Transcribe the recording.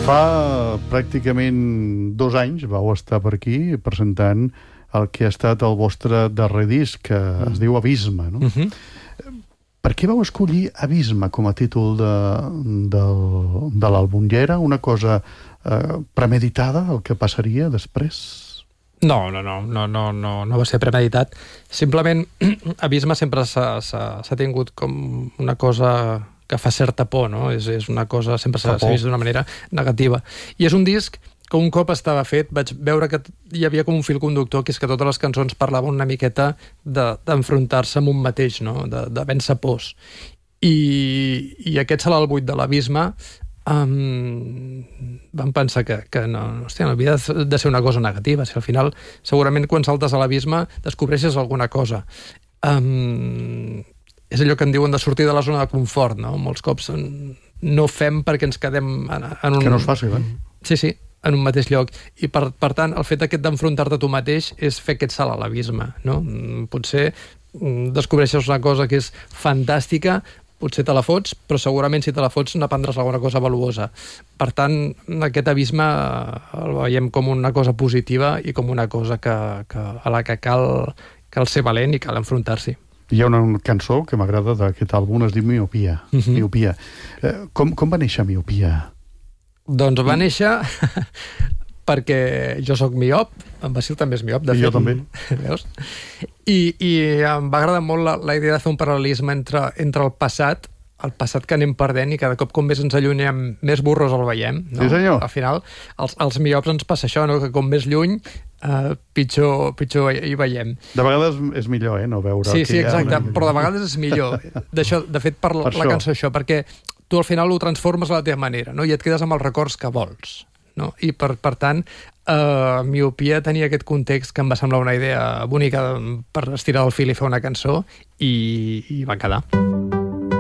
Fa pràcticament 2 anys vau estar per aquí presentant el que ha estat el vostre darrer disc, que es diu Abisme, no? Per què vau escollir Abisme com a títol de l'àlbum? Ja era una cosa premeditada, el que passaria després? No va ser premeditat. Simplement, Abisme sempre s'ha tingut com una cosa que fa certa por, no? És una cosa, sempre s'ha vist d'una manera negativa. I és un disc que un cop estava fet vaig veure que hi havia com un fil conductor, que és que totes les cançons parlaven una miqueta d'enfrontar-se amb un mateix, no? De vèncer pors. I aquest Salt al buit de l'Abisme vam pensar que no, hòstia, no havia de ser una cosa negativa. Si al final, segurament, quan saltes a l'abisme descobreixes alguna cosa. És allò que en diuen de sortir de la zona de confort, no? Molts cops no fem perquè ens quedem en un... Que no és fàcil, eh? Sí, en un mateix lloc. I per tant, el fet aquest d'enfrontar-te a tu mateix és fer aquest salt a l'abisme, no? Potser descobreixes una cosa que és fantàstica, potser te la fots, però segurament si te la fots n'aprendràs alguna cosa valuosa. Per tant, aquest abisme el veiem com una cosa positiva i com una cosa a la que cal ser valent i cal enfrontar-s'hi. Hi ha una cançó que m'agrada d'aquest àlbum, es diu Miopia. Miopia. Com va néixer Miopia? Doncs va néixer perquè jo sóc miop, en Basil també és miop, de fet. Jo també. Veus? I em va agradar molt la idea de fer un paral·lelisme entre el passat que anem perdent i cada cop com més ens allunyem, més burros el veiem. No? Sí, senyor. Al final, als miops ens passa això, no? Que com més lluny, pitjor hi veiem. De vegades és millor, no veure... Sí, exacte, però de vegades és millor. De fet, per la cançó això, perquè tu al final ho transformes a la teva manera, no? I et quedes amb els records que vols. No? I per tant, Miopia tenia aquest context que em va semblar una idea bonica per estirar el fil i fer una cançó i va quedar.